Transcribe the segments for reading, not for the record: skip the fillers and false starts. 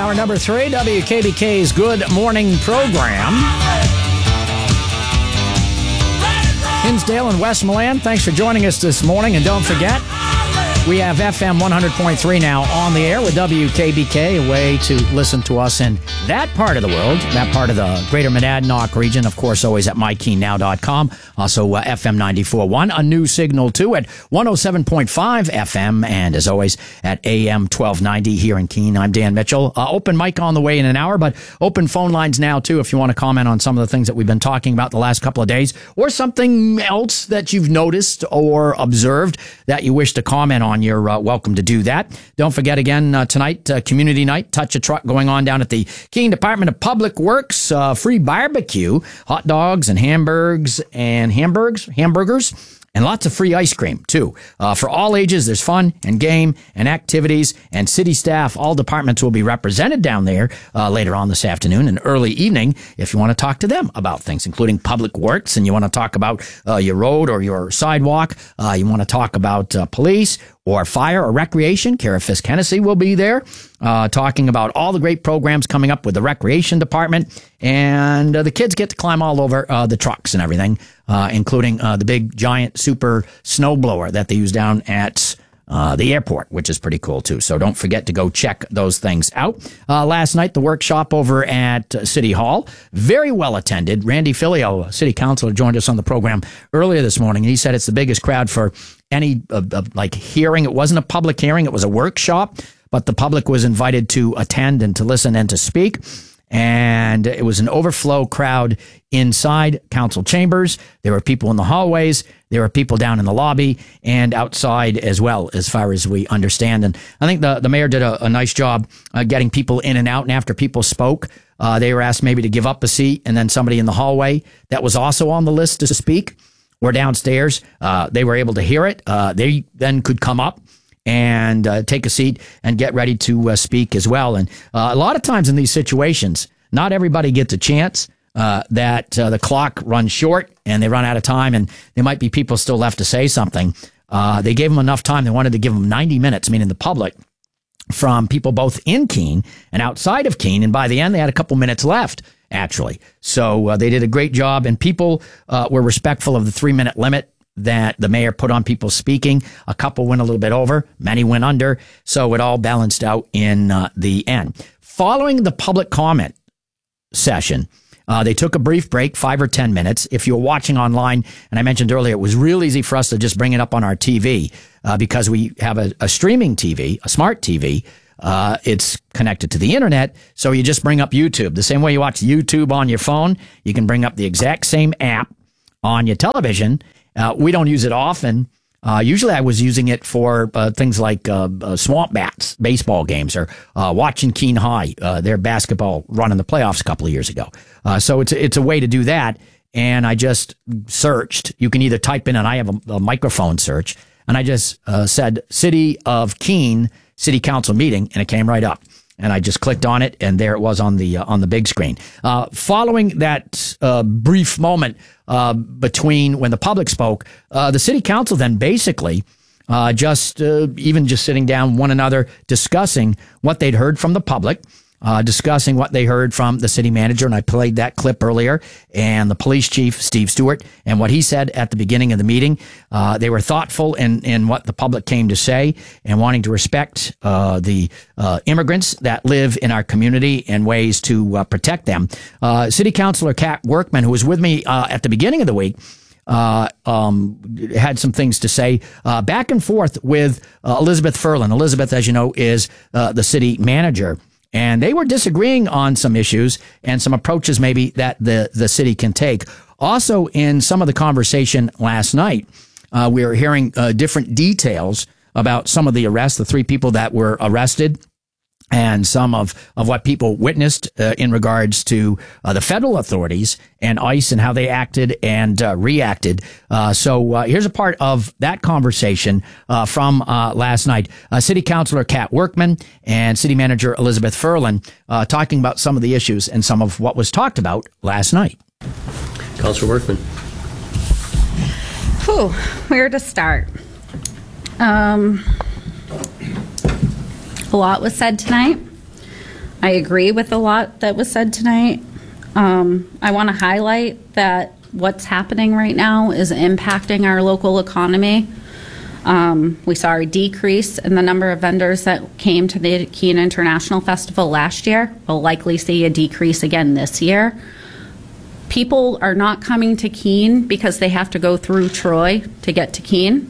Hour number 3, WKBK's Good Morning Program. Hinsdale and Westmoreland, thanks for joining us this morning. And don't forget, we have FM 100.3 now on the air with WKBK, a way to listen to us in that part of the world, that part of the greater Monadnock region. Of course, always at mykeennow.com. Also, FM 94.1, a new signal too at 107.5 FM. And as always, at AM 1290 here in Keene. I'm Dan Mitchell. Open mic on the way in an hour, but open phone lines now too if you want to comment on some of the things that we've been talking about the last couple of days, or something else that you've noticed or observed that you wish to comment on. You're welcome to do that. Don't forget again, tonight, community night, Touch a Truck going on down at the Keene Department of Public Works, free barbecue, hot dogs and hamburgers, and lots of free ice cream, too. For all ages, there's fun and game and activities, and city staff, all departments will be represented down there later on this afternoon and early evening if you want to talk to them about things, including public works, and you want to talk about your road or your sidewalk, you want to talk about police or fire or recreation. Kara Fisk Hennessy will be there talking about all the great programs coming up with the recreation department. And the kids get to climb all over the trucks and everything, including the big giant super snowblower that they use down at the airport, which is pretty cool too. So don't forget to go check those things out. Last night, the workshop over at City Hall, very well attended. Randy Filio, city councilor, joined us on the program earlier this morning, and he said it's the biggest crowd for any hearing. It wasn't a public hearing. It was a workshop, but the public was invited to attend and to listen and to speak. And it was an overflow crowd inside council chambers. There were people in the hallways. There were people down in the lobby and outside as well, as far as we understand. And I think the mayor did a nice job getting people in and out. And after people spoke, they were asked maybe to give up a seat, and then somebody in the hallway that was also on the list to speak or downstairs, they were able to hear it. They then could come up and take a seat and get ready to speak as well. And a lot of times in these situations, not everybody gets a chance, that the clock runs short and they run out of time, and there might be people still left to say something. They gave them enough time. They wanted to give them 90 minutes, meaning the public, from people both in Keene and outside of Keene. And by the end, they had a couple minutes left, actually. So they did a great job, and people were respectful of the 3-minute limit that the mayor put on people speaking. A couple went a little bit over, many went under, so it all balanced out in the end. Following the public comment session, they took a brief break, 5 or 10 minutes. If you're watching online, and I mentioned earlier, it was real easy for us to just bring it up on our TV because we have a streaming TV, a smart TV. It's connected to the internet, so you just bring up YouTube. The same way you watch YouTube on your phone, you can bring up the exact same app on your television. We don't use it often. Usually I was using it for things like Swamp Bats baseball games, or watching Keene High, their basketball run in the playoffs a couple of years ago. So it's a way to do that. And I just searched. You can either type in, and I have a microphone search, and I just said City of Keene City Council meeting, and it came right up. And I just clicked on it, and there it was on the big screen. Following that brief moment between when the public spoke, the city council then basically just sitting down one another, discussing what they'd heard from the public, discussing what they heard from the city manager, and I played that clip earlier, and the police chief, Steve Stewart, and what he said at the beginning of the meeting. They were thoughtful in what the public came to say, and wanting to respect the immigrants that live in our community and ways to protect them. City Councilor Kat Workman, who was with me at the beginning of the week, had some things to say back and forth with Elizabeth Furlan. Elizabeth, as you know, is the city manager. And they were disagreeing on some issues and some approaches maybe that the city can take. Also, in some of the conversation last night, we were hearing different details about some of the arrests, the 3 people that were arrested, and some of what people witnessed in regards to the federal authorities and ICE and how they acted and reacted. So here's a part of that conversation from last night. City Councilor Kat Workman and City Manager Elizabeth Furlan talking about some of the issues and some of what was talked about last night. Councilor Workman. Where to start? A lot was said tonight. I agree with a lot that was said tonight. I want to highlight that what's happening right now is impacting our local economy. We saw a decrease in the number of vendors that came to the Keene International Festival last year. We'll likely see a decrease again this year. People are not coming to Keene because they have to go through Troy to get to Keene.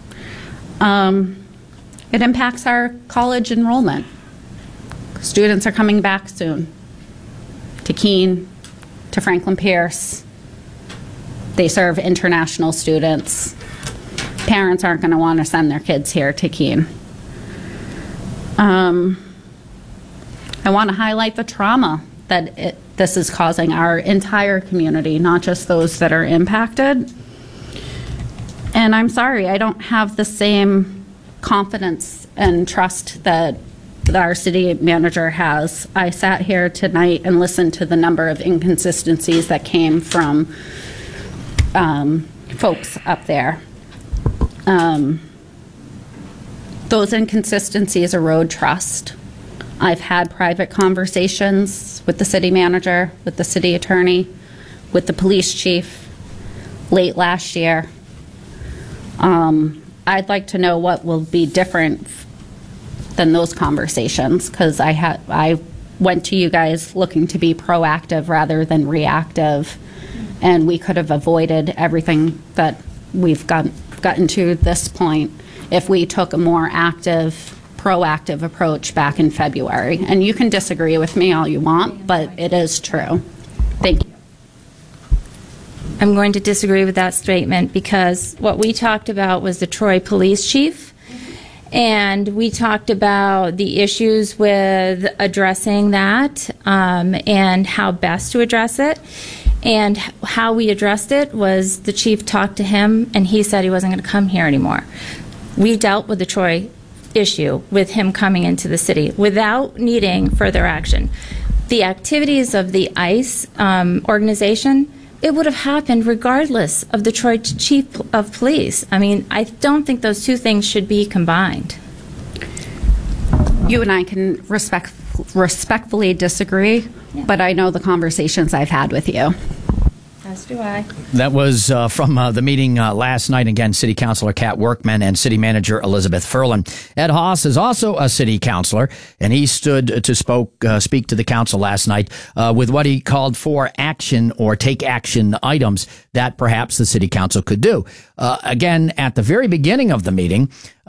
It impacts our college enrollment. Students are coming back soon to Keene, to Franklin Pierce. They serve international students. Parents aren't going to want to send their kids here to Keene. I want to highlight the trauma that this is causing our entire community, not just those that are impacted. And I'm sorry, I don't have the same confidence and trust that our city manager has. I sat here tonight and listened to the number of inconsistencies that came from folks up there. Those inconsistencies erode trust. I've had private conversations with the city manager, with the city attorney, with the police chief late last year. I'd like to know what will be different than those conversations, because I went to you guys looking to be proactive rather than reactive, and we could have avoided everything that we've gotten to this point if we took a more active, proactive approach back in February. And you can disagree with me all you want, but it is true. Thank you. I'm going to disagree with that statement, because what we talked about was the Troy police chief, and we talked about the issues with addressing that and how best to address it. And how we addressed it was the chief talked to him, and he said he wasn't going to come here anymore. We dealt with the Troy issue with him coming into the city without needing further action. The activities of the ICE organization, it would have happened regardless of the Troy chief of police. I mean, I don't think those two things should be combined. You and I can respectfully disagree, but I know the conversations I've had with you. As do I. That was from the meeting last night. Again, City Councilor Kat Workman and City Manager Elizabeth Ferland. Ed Haas is also a city councilor, and he stood to speak to the council last night with what he called for action or take action items that perhaps the city council could do. Again, at the very beginning of the meeting,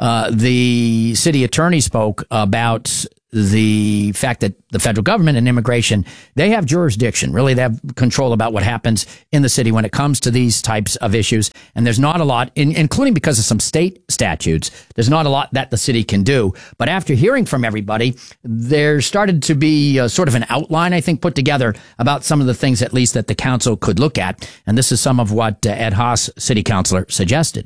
the city attorney spoke about the fact that the federal government and immigration, they have jurisdiction. Really, they have control about what happens in the city when it comes to these types of issues. And there's not a lot, including because of some state statutes, there's not a lot that the city can do. But after hearing from everybody, there started to be sort of an outline, I think, put together about some of the things, at least, that the council could look at. And this is some of what Ed Haas, city councilor, suggested.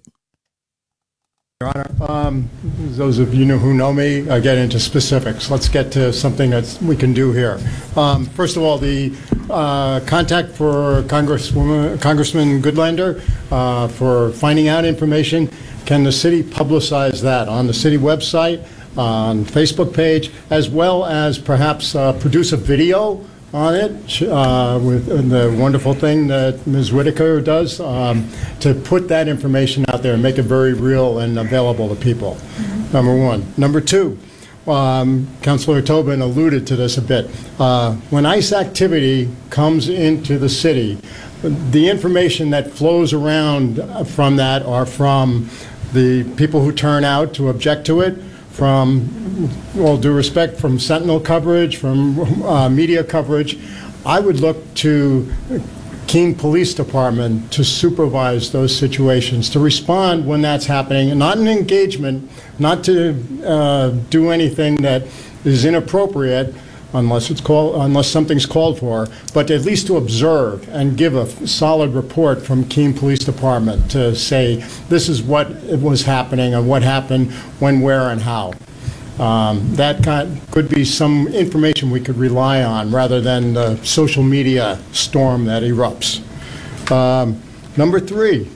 Your Honor, those of you who know me, I get into specifics. Let's get to something that we can do here. First of all, the contact for Congressman Goodlander for finding out information. Can the city publicize that on the city website, on Facebook page, as well as perhaps produce a video on it with the wonderful thing that Ms. Whitaker does to put that information out there and make it very real and available to people, number one. Number two, Councilor Tobin alluded to this a bit. When ICE activity comes into the city, the information that flows around from that are from the people who turn out to object to it, from all due respect, from Sentinel coverage, from media coverage. I would look to Keene Police Department to supervise those situations, to respond when that's happening, and not an engagement, not to do anything that is inappropriate unless something's called for, but at least to observe and give a solid report from Keene Police Department to say this is what was happening and what happened, when, where, and how. That could be some information we could rely on rather than the social media storm that erupts. Number three.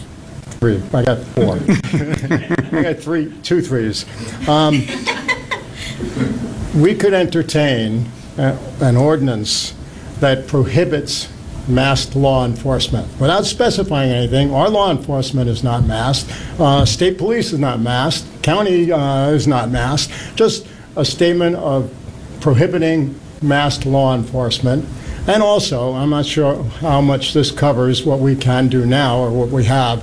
I got four. I got two threes. We could entertain an ordinance that prohibits masked law enforcement. Without specifying anything, our law enforcement is not masked, state police is not masked, county is not masked, just a statement of prohibiting masked law enforcement. And also, I'm not sure how much this covers what we can do now or what we have,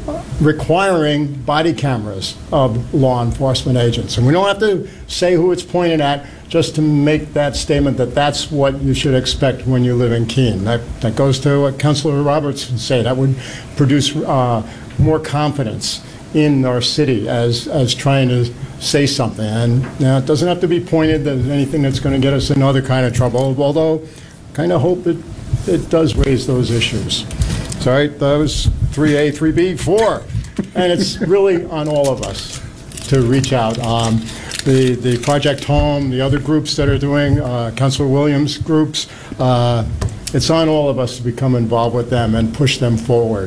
requiring body cameras of law enforcement agents. And we don't have to say who it's pointed at, just to make that statement that that's what you should expect when you live in Keene. That goes to what Councilor Roberts said. That would produce more confidence in our city as trying to say something. And it doesn't have to be pointed as anything that's going to get us in other kind of trouble, although I kind of hope it does raise those issues. So, all right, that was 3A, 3B, 4. And it's really on all of us to reach out. The Project Home, the other groups that are doing, Councilor Williams' groups, it's on all of us to become involved with them and push them forward.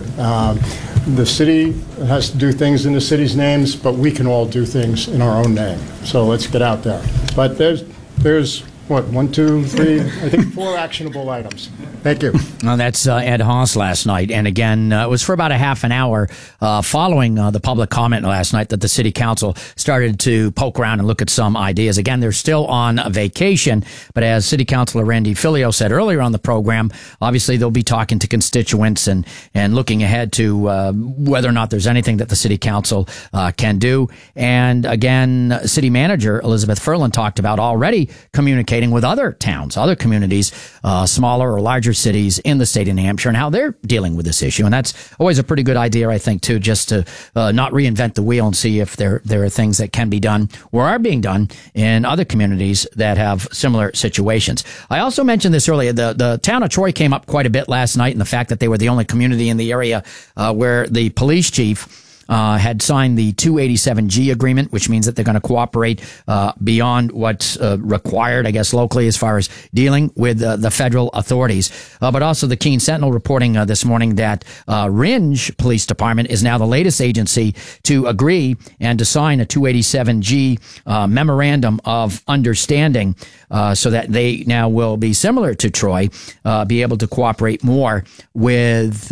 The city has to do things in the city's names, but we can all do things in our own name. So let's get out there. But there's what, 1, 2, 3, I think 4 actionable items. Thank you. Well, that's Ed Haas last night. And again, it was for about a half an hour following the public comment last night that the city council started to poke around and look at some ideas. Again, they're still on vacation, but as City Councilor Randy Filio said earlier on the program, obviously they'll be talking to constituents and looking ahead to whether or not there's anything that the city council can do. And again, city manager Elizabeth Ferland talked about already communicating with other towns, other communities, smaller or larger cities in the state of New Hampshire, and how they're dealing with this issue. And that's always a pretty good idea, I think, too, just to not reinvent the wheel and see if there are things that can be done or are being done in other communities that have similar situations. I also mentioned this earlier. The town of Troy came up quite a bit last night, and the fact that they were the only community in the area where the police chief had signed the 287G agreement, which means that they're going to cooperate beyond what's required, I guess, locally as far as dealing with the federal authorities. But also the Keene Sentinel reporting this morning that Rindge Police Department is now the latest agency to agree and to sign a 287G memorandum of understanding so that they now will be similar to Troy, be able to cooperate more with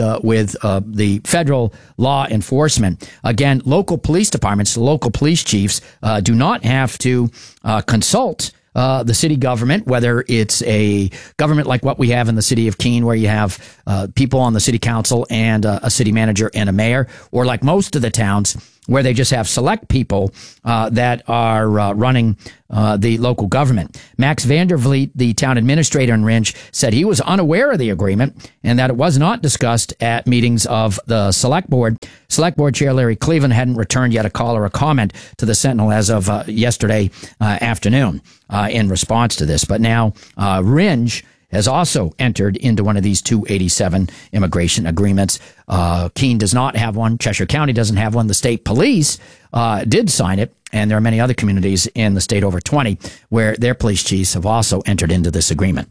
the federal law enforcement. Again, local police departments, local police chiefs do not have to consult the city government, whether it's a government like what we have in the city of Keene, where you have people on the city council and a city manager and a mayor, or like most of the towns where they just have select people that are running the local government. Max Vandervliet, the town administrator in Rindge, said he was unaware of the agreement and that it was not discussed at meetings of the select board. Select board chair Larry Cleveland hadn't returned yet a call or a comment to the Sentinel as of yesterday afternoon in response to this. But now Rindge has also entered into one of these 287 immigration agreements. Keene does not have one. Cheshire County doesn't have one. The state police did sign it, and there are many other communities in the state, over 20, where their police chiefs have also entered into this agreement.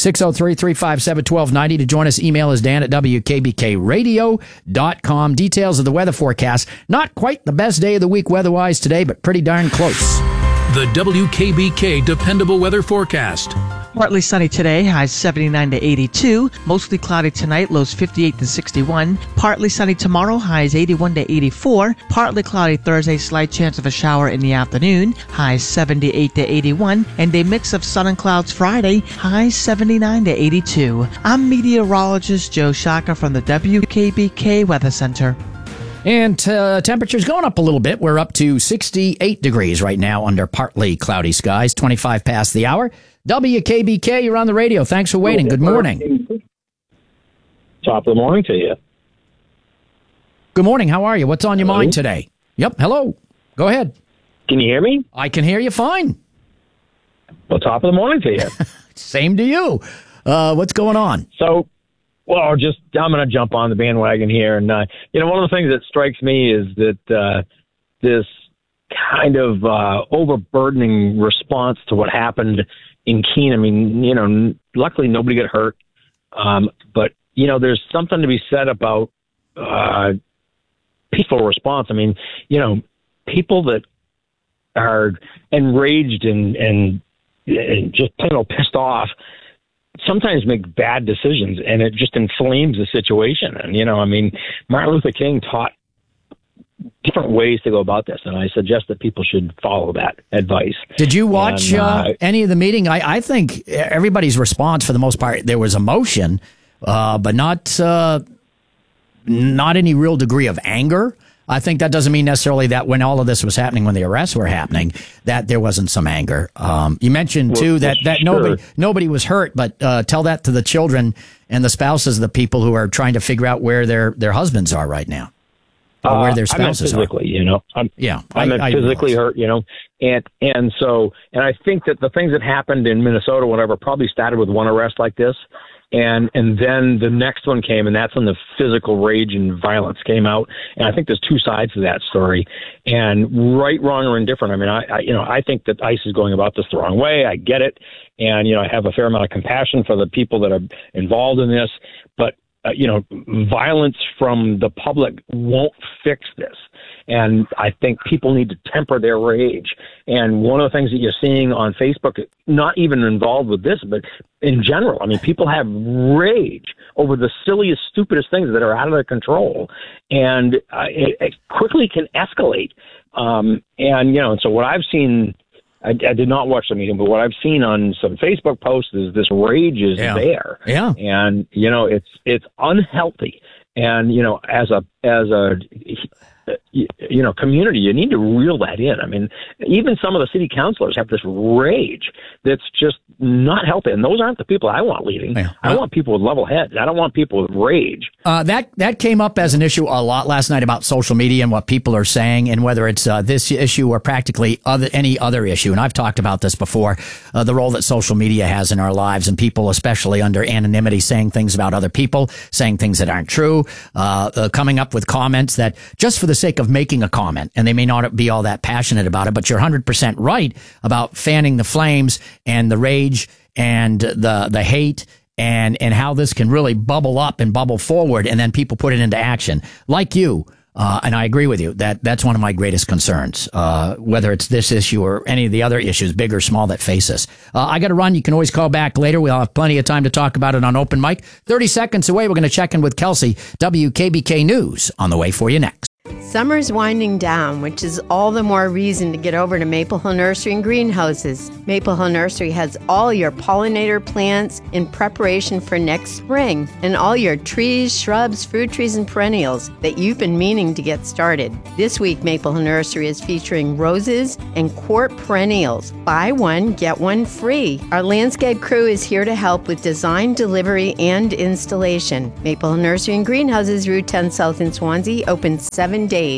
603-357-1290 to join us. Email is Dan at WKBKradio.com. Details of the weather forecast. Not quite the best day of the week weather-wise today, but pretty darn close. The WKBK Dependable Weather Forecast. Partly sunny today, highs 79 to 82. Mostly cloudy tonight, lows 58 to 61. Partly sunny tomorrow, highs 81 to 84. Partly cloudy Thursday, slight chance of a shower in the afternoon, highs 78 to 81. And a mix of sun and clouds Friday, highs 79 to 82. I'm meteorologist Joe Shaka from the WKBK Weather Center. And temperature's going up a little bit. We're up to 68 degrees right now under partly cloudy skies, 25 past the hour. WKBK, you're on the radio. Thanks for waiting. Good morning. Top of the morning to you. Good morning. How are you? What's on your mind today? Yep. Hello. Go ahead. Can you hear me? I can hear you fine. Well, top of the morning to you. Same to you. What's going on? So, I'm going to jump on the bandwagon here. And, one of the things that strikes me is that this kind of overburdening response to what happened in Keene. I mean, luckily nobody got hurt. But, there's something to be said about peaceful response. I mean, people that are enraged and just plain old pissed off, sometimes make bad decisions, and it just inflames the situation. And, Martin Luther King taught different ways to go about this, and I suggest that people should follow that advice. Did you watch any of the meeting? I think everybody's response, for the most part, there was emotion, but not any real degree of anger. I think that doesn't mean necessarily that when all of this was happening, when the arrests were happening, that there wasn't some anger. You mentioned too that sure. nobody was hurt, but tell that to the children and the spouses of the people who are trying to figure out where their husbands are right now. Or where their spouses I meant physically, are. I'm physically hurt, and I think that the things that happened in Minnesota, whatever, probably started with one arrest like this, and then the next one came, and that's when the physical rage and violence came out. And I think there's two sides to that story, and right, wrong, or indifferent. I mean, I think that ICE is going about this the wrong way. I get it, and I have a fair amount of compassion for the people that are involved in this, but violence from the public won't fix this. And I think people need to temper their rage. And one of the things that you're seeing on Facebook, not even involved with this, but in general, I mean, people have rage over the silliest, stupidest things that are out of their control. And it quickly can escalate. And so what I've seen, I did not watch the meeting, but what I've seen on some Facebook posts is this rage is there. Yeah. And, it's unhealthy. And, as a community, you need to reel that in. I mean, even some of the city councilors have this rage that's just not healthy. And those aren't the people I want leading. Yeah. I want people with level heads. I don't want people with rage. That came up as an issue a lot last night about social media and what people are saying, and whether it's this issue or practically any other issue. And I've talked about this before, the role that social media has in our lives, and people, especially under anonymity, saying things about other people, saying things that aren't true, coming up with comments that just for the sake of making a comment, and they may not be all that passionate about it, but you're 100% right about fanning the flames and the rage and the hate and how this can really bubble up and bubble forward, and then people put it into action. Like you, and I agree with you, that's one of my greatest concerns, whether it's this issue or any of the other issues, big or small, that face us. I got to run. You can always call back later. We'll have plenty of time to talk about it on Open Mic. 30 seconds away, we're going to check in with Kelsey. WKBK News on the way for you next. Summer's winding down, which is all the more reason to get over to Maple Hill Nursery and Greenhouses. Maple Hill Nursery has all your pollinator plants in preparation for next spring, and all your trees, shrubs, fruit trees, and perennials that you've been meaning to get started. This week, Maple Hill Nursery is featuring roses and quart perennials. Buy one, get one free. Our landscape crew is here to help with design, delivery, and installation. Maple Hill Nursery and Greenhouses, Route 10 South in Swansea, open 7 days.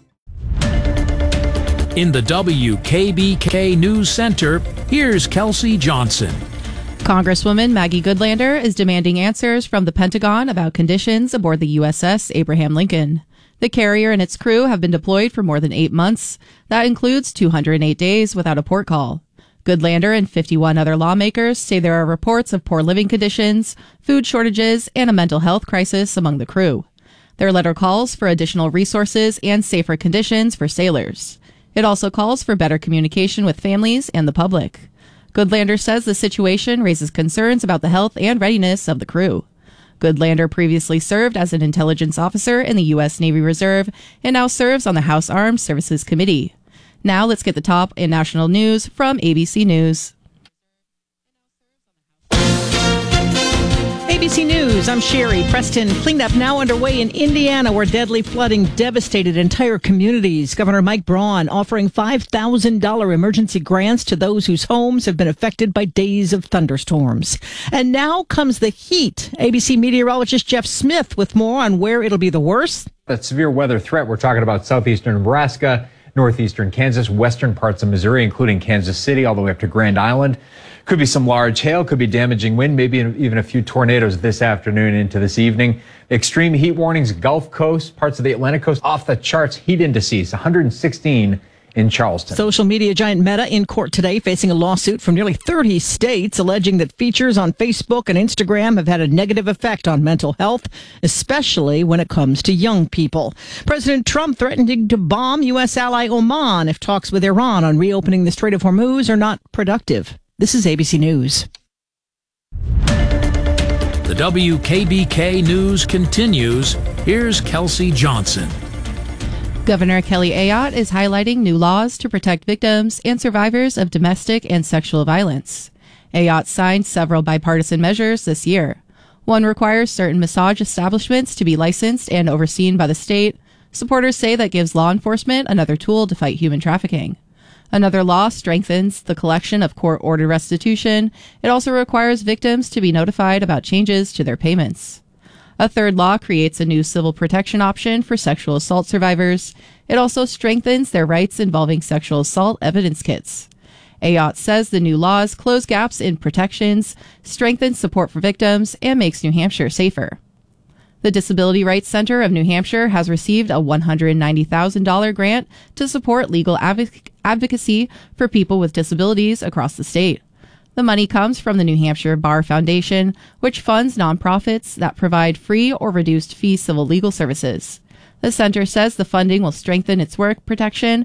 In the WKBK News Center, here's Kelsey Johnson. Congresswoman Maggie Goodlander is demanding answers from the Pentagon about conditions aboard the USS Abraham Lincoln. The carrier and its crew have been deployed for more than 8 months. That includes 208 days without a port call. Goodlander and 51 other lawmakers say there are reports of poor living conditions, food shortages, and a mental health crisis among the crew. Their letter calls for additional resources and safer conditions for sailors. It also calls for better communication with families and the public. Goodlander says the situation raises concerns about the health and readiness of the crew. Goodlander previously served as an intelligence officer in the U.S. Navy Reserve and now serves on the House Armed Services Committee. Now let's get the top in national news from ABC News. ABC News, I'm Sherry Preston. Cleanup now underway in Indiana, where deadly flooding devastated entire communities. Governor Mike Braun offering $5,000 emergency grants to those whose homes have been affected by days of thunderstorms. And now comes the heat. ABC meteorologist Jeff Smith with more on where it'll be the worst. That severe weather threat, we're talking about southeastern Nebraska, northeastern Kansas, western parts of Missouri, including Kansas City, all the way up to Grand Island. Could be some large hail, could be damaging wind, maybe even a few tornadoes this afternoon into this evening. Extreme heat warnings, Gulf Coast, parts of the Atlantic coast, off the charts. Heat indices, 116 in Charleston. Social media giant Meta in court today, facing a lawsuit from nearly 30 states, alleging that features on Facebook and Instagram have had a negative effect on mental health, especially when it comes to young people. President Trump threatening to bomb U.S. ally Oman if talks with Iran on reopening the Strait of Hormuz are not productive. This is ABC News. The WKBK News continues. Here's Kelsey Johnson. Governor Kelly Ayotte is highlighting new laws to protect victims and survivors of domestic and sexual violence. Ayotte signed several bipartisan measures this year. One requires certain massage establishments to be licensed and overseen by the state. Supporters say that gives law enforcement another tool to fight human trafficking. Another law strengthens the collection of court-ordered restitution. It also requires victims to be notified about changes to their payments. A third law creates a new civil protection option for sexual assault survivors. It also strengthens their rights involving sexual assault evidence kits. Ayotte says the new laws close gaps in protections, strengthen support for victims, and makes New Hampshire safer. The Disability Rights Center of New Hampshire has received a $190,000 grant to support legal advocacy for people with disabilities across the state. The money comes from the New Hampshire Bar Foundation, which funds nonprofits that provide free or reduced fee civil legal services. The center says the funding will strengthen its work protecting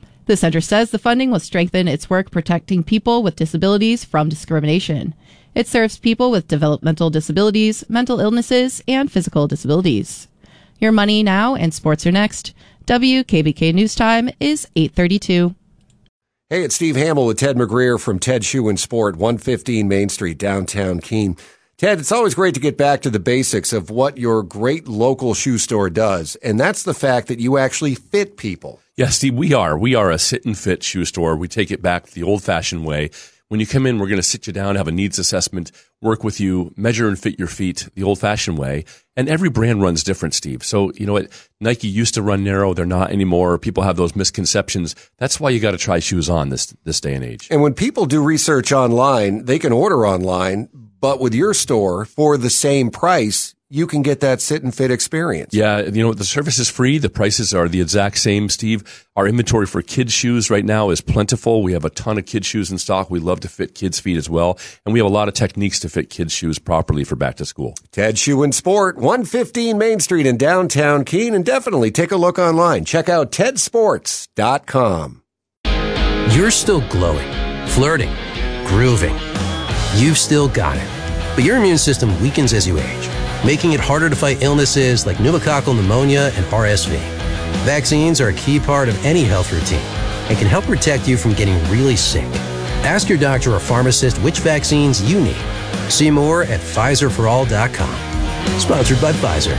people with disabilities from discrimination. It serves people with developmental disabilities, mental illnesses, and physical disabilities. Your money now and sports are next. WKBK News Time is 8:32. Hey, it's Steve Hamill with Ted McGreer from Ted Shoe and Sport, 115 Main Street, downtown Keene. Ted, it's always great to get back to the basics of what your great local shoe store does, and that's the fact that you actually fit people. Yeah, Steve, we are. We are a sit and fit shoe store. We take it back the old-fashioned way. When you come in, we're going to sit you down, have a needs assessment, work with you, measure and fit your feet the old-fashioned way. And every brand runs different, Steve. So, you know what? Nike used to run narrow. They're not anymore. People have those misconceptions. That's why you got to try shoes on this day and age. And when people do research online, they can order online, but with your store, for the same price, you can get that sit and fit experience. Yeah, you know, the service is free. The prices are the exact same, Steve. Our inventory for kids' shoes right now is plentiful. We have a ton of kids' shoes in stock. We love to fit kids' feet as well. And we have a lot of techniques to fit kids' shoes properly for back to school. Ted Shoe and Sport, 115 Main Street in downtown Keene. And definitely take a look online. Check out tedsports.com. You're still glowing, flirting, grooving. You've still got it. But your immune system weakens as you age, making it harder to fight illnesses like pneumococcal pneumonia and RSV. Vaccines are a key part of any health routine and can help protect you from getting really sick. Ask your doctor or pharmacist which vaccines you need. See more at PfizerForAll.com. Sponsored by Pfizer.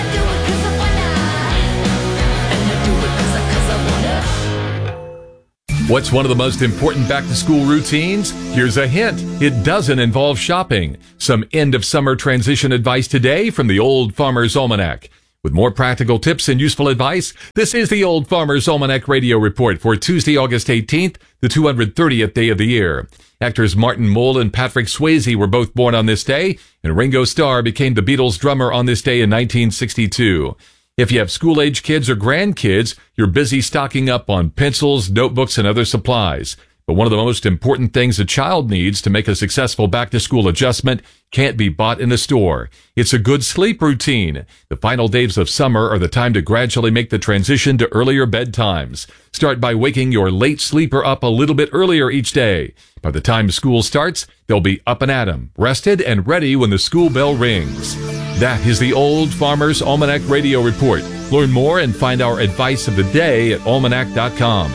What's one of the most important back-to-school routines? Here's a hint. It doesn't involve shopping. Some end-of-summer transition advice today from the Old Farmer's Almanac. With more practical tips and useful advice, this is the Old Farmer's Almanac Radio Report for Tuesday, August 18th, the 230th day of the year. Actors Martin Mull and Patrick Swayze were both born on this day, and Ringo Starr became the Beatles' drummer on this day in 1962. If you have school-age kids or grandkids, you're busy stocking up on pencils, notebooks, and other supplies. But one of the most important things a child needs to make a successful back-to-school adjustment can't be bought in a store. It's a good sleep routine. The final days of summer are the time to gradually make the transition to earlier bedtimes. Start by waking your late sleeper up a little bit earlier each day. By the time school starts, they'll be up and at 'em, rested and ready when the school bell rings. That is the Old Farmer's Almanac Radio Report. Learn more and find our advice of the day at almanac.com.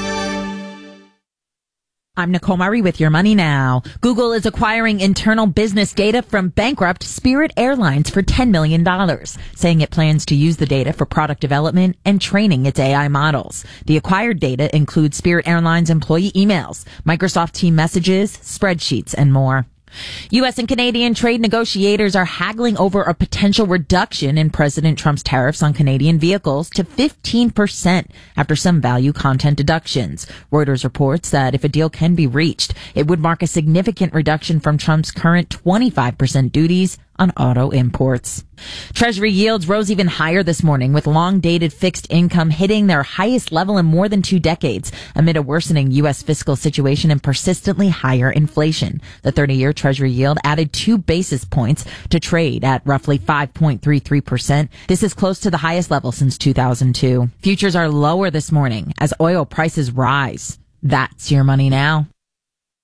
I'm Nicole Murray with Your Money Now. Google is acquiring internal business data from bankrupt Spirit Airlines for $10 million, saying it plans to use the data for product development and training its AI models. The acquired data includes Spirit Airlines employee emails, Microsoft Teams messages, spreadsheets, and more. U.S. and Canadian trade negotiators are haggling over a potential reduction in President Trump's tariffs on Canadian vehicles to 15% after some value content deductions. Reuters reports that if a deal can be reached, it would mark a significant reduction from Trump's current 25% duties on auto imports. Treasury yields rose even higher this morning, with long-dated fixed income hitting their highest level in more than 2 decades amid a worsening U.S. fiscal situation and persistently higher inflation. The 30-year Treasury yield added 2 basis points to trade at roughly 5.33%. This is close to the highest level since 2002. Futures are lower this morning as oil prices rise. That's Your Money Now.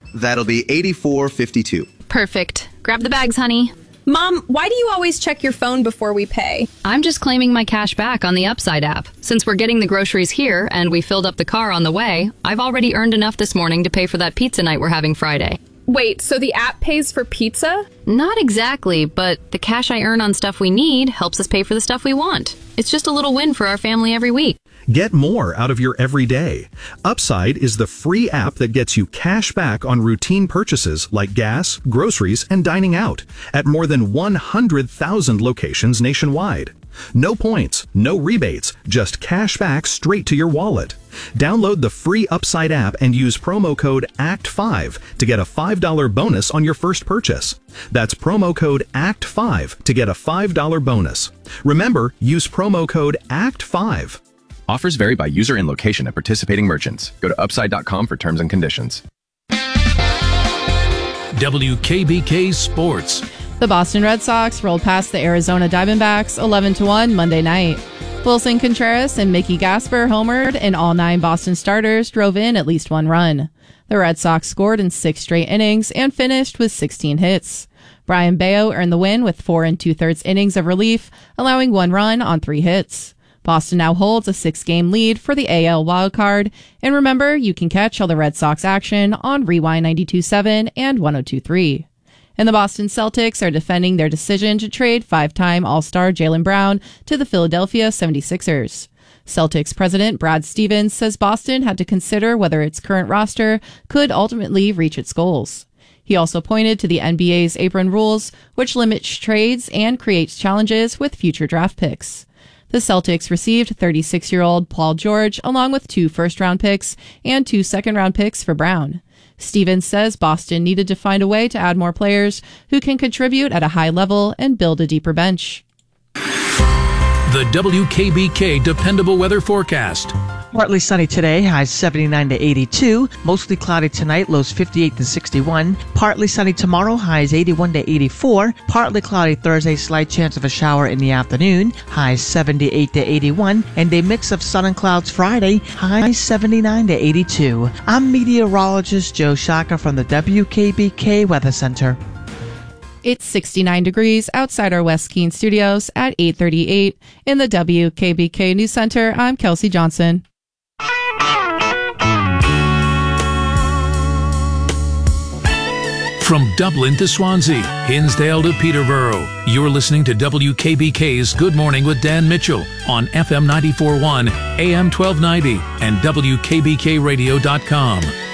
That'll be $84.52. Perfect. Grab the bags, honey. Mom, why do you always check your phone before we pay? I'm just claiming my cash back on the Upside app. Since we're getting the groceries here and we filled up the car on the way, I've already earned enough this morning to pay for that pizza night we're having Friday. Wait, so the app pays for pizza? Not exactly, but the cash I earn on stuff we need helps us pay for the stuff we want. It's just a little win for our family every week. Get more out of your everyday. Upside is the free app that gets you cash back on routine purchases like gas, groceries, and dining out at more than 100,000 locations nationwide. No points, no rebates, just cash back straight to your wallet. Download the free Upside app and use promo code ACT5 to get a $5 bonus on your first purchase. That's promo code ACT5 to get a $5 bonus. Remember, use promo code ACT5. Offers vary by user and location at participating merchants. Go to upside.com for terms and conditions. WKBK Sports. The Boston Red Sox rolled past the Arizona Diamondbacks 11-1 Monday night. Wilson Contreras and Mickey Gasper homered, and all 9 Boston starters drove in at least 1 run. The Red Sox scored in 6 straight innings and finished with 16 hits. Brian Bayo earned the win with 4 2/3 innings of relief, allowing 1 run on 3 hits. Boston now holds a 6-game lead for the AL wildcard. And remember, you can catch all the Red Sox action on Rewind 92.7 and 102.3. And the Boston Celtics are defending their decision to trade 5-time All-Star Jaylen Brown to the Philadelphia 76ers. Celtics president Brad Stevens says Boston had to consider whether its current roster could ultimately reach its goals. He also pointed to the NBA's apron rules, which limits trades and creates challenges with future draft picks. The Celtics received 36-year-old Paul George along with 2 first-round picks and 2 second-round picks for Brown. Stevens says Boston needed to find a way to add more players who can contribute at a high level and build a deeper bench. The WKBK Dependable Weather Forecast. Partly sunny today, highs 79 to 82. Mostly cloudy tonight, lows 58 to 61. Partly sunny tomorrow, highs 81 to 84. Partly cloudy Thursday, slight chance of a shower in the afternoon, highs 78 to 81. And a mix of sun and clouds Friday, highs 79 to 82. I'm meteorologist Joe Shaka from the WKBK Weather Center. It's 69 degrees outside our West Keene studios at 8:38. In the WKBK News Center, I'm Kelsey Johnson. From Dublin to Swansea, Hinsdale to Peterborough, you're listening to WKBK's Good Morning with Dan Mitchell on FM 94.1, AM 1290, and WKBKradio.com.